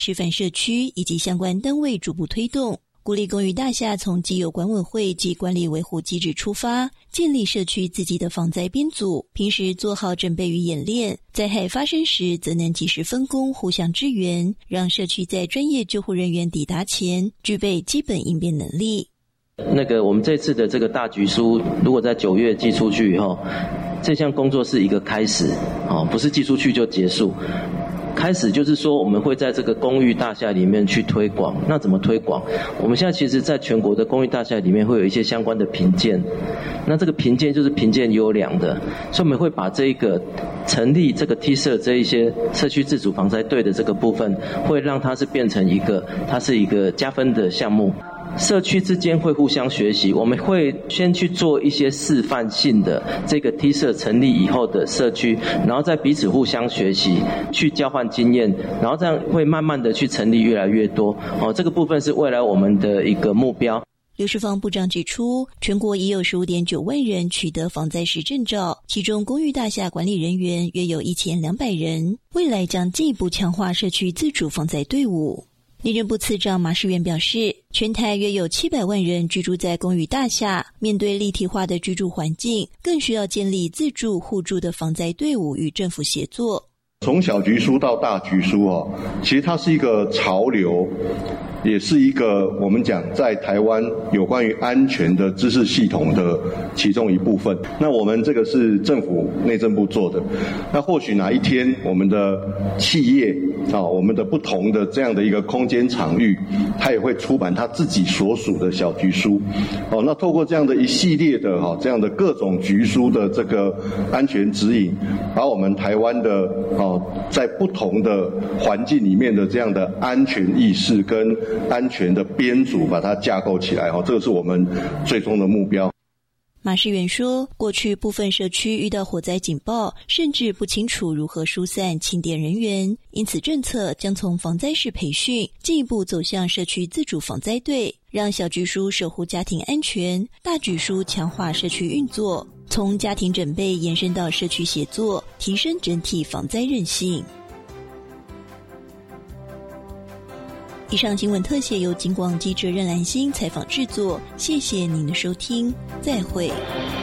示范社区以及相关单位逐步推动，鼓励公寓大厦从既有管委会及管理维护机制出发，建立社区自己的防灾编组，平时做好准备与演练，灾害发生时则能及时分工，互相支援，让社区在专业救护人员抵达前具备基本应变能力。 我们这次的这个大局书，如果在9月寄出去以后，这项工作是一个开始，不是寄出去就结束。开始就是说，我们会在这个公寓大厦里面去推广。那怎么推广？我们现在其实在全国的公寓大厦里面会有一些相关的评鉴，那这个评鉴就是评鉴优良的，所以我们会把这个成立这个 T 社这一些社区自主防灾队的这个部分，会让它是变成它是一个加分的项目。社区之间会互相学习，我们会先去做一些示范性的这个 T 社成立以后的社区，然后再彼此互相学习，去交换经验，然后这样会慢慢的去成立越来越多。这个部分是未来我们的一个目标。 刘世芳部长指出，全国已有 15.9 万人取得防灾时证照，其中公寓大厦管理人员约有1200人，未来将进一步强化社区自主防灾队伍。内政部次长马世元表示，全台约有700万人居住在公寓大厦，面对立体化的居住环境，更需要建立自助互助的防灾队伍与政府协作。 从小局书到大局书其实它是一个潮流，也是一个我们讲在台湾有关于安全的知识系统的其中一部分。那我们这个是政府内政部做的，那或许哪一天我们的企业我们的不同的这样的一个空间场域，它也会出版它自己所属的小局书。那透过这样的一系列的这样的各种局书的这个安全指引，把我们台湾的在不同的环境里面的这样的安全意识跟安全的编组把它架构起来，这个是我们最终的目标。 马世元说，过去部分社区遇到火灾警报，甚至不清楚如何疏散清点人员，因此政策将从防灾式培训进一步走向社区自主防灾队，让小局书守护家庭安全，大局书强化社区运作，从家庭准备延伸到社区协作，提升整体防灾韧性。以上新闻特写由警广记者任兰心采访制作，谢谢您的收听，再会。